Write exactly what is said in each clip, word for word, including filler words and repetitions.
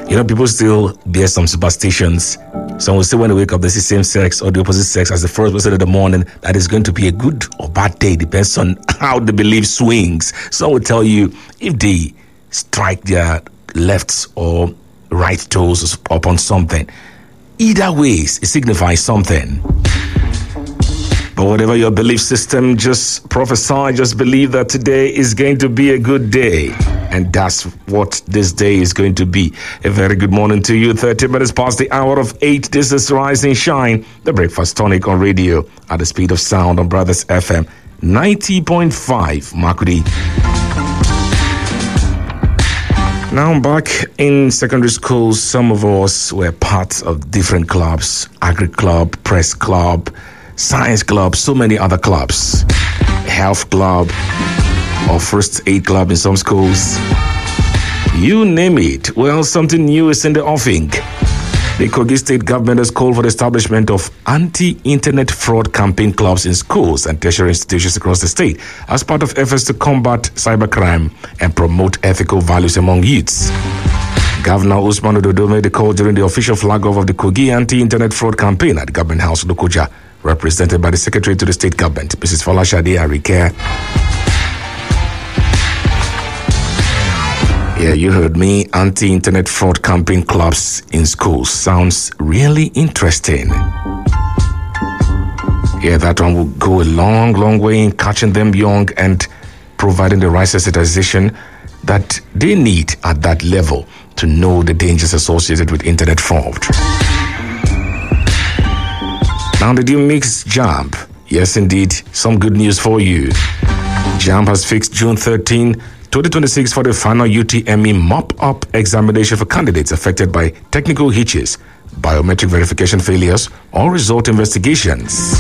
You know, people still bear some superstitions. Some will say when they wake up, they see same sex or the opposite sex as the first person in the morning. That is going to be a good or bad day. Depends on how the belief swings. Some will tell you if they strike their left or right toes upon something. Either ways, it signifies something. But whatever your belief system, just prophesy, just believe that today is going to be a good day. And that's what this day is going to be. A very good morning to you. thirty minutes past the hour of eight. This is Rise and Shine, the breakfast tonic on radio at the speed of sound on Brothers F M ninety point five, Makudi. Now, back in secondary school, some of us were part of different clubs, Agri Club, Press Club, Science Club, so many other clubs, Health Club, or First Aid Club in some schools. You name it. Well, something new is in the offing. The Kogi State government has called for the establishment of anti-internet fraud campaign clubs in schools and tertiary institutions across the state as part of efforts to combat cybercrime and promote ethical values among youths. Governor Usman Ododo made the call during the official flag-off of the Kogi anti-internet fraud campaign at the Government House, Lokoja, represented by the Secretary to the State Government, Missus Folashade Arike. Yeah, you heard me. Anti-internet fraud campaign clubs in schools sounds really interesting. Yeah, that one will go a long, long way in catching them young and providing the right sensitization that they need at that level to know the dangers associated with internet fraud. Now, did you mix JAMB? Yes, indeed. Some good news for you. JAMB has fixed June thirteenth, twenty twenty-six for the final U T M E mop-up examination for candidates affected by technical hitches, biometric verification failures, or result investigations.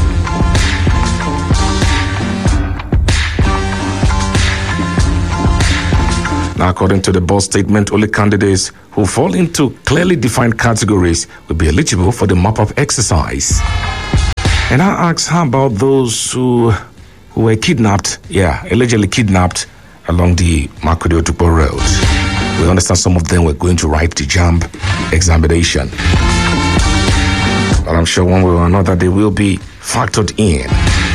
Now, according to the board statement, only candidates who fall into clearly defined categories will be eligible for the mop-up exercise. And I ask, how about those who who were kidnapped, yeah, allegedly kidnapped along the Makudi Otukpo Road? We understand some of them were going to write the JAMB examination. But I'm sure one way or another they will be factored in.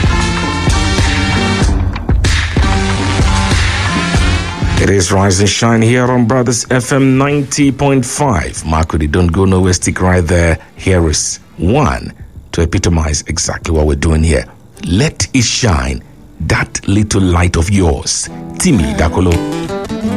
It is Rise and Shine here on Brothers F M ninety point five. Makudi, don't go nowhere, stick right there. Here is one to epitomize exactly what we're doing here. Let it shine, that little light of yours. Timi Dakolo.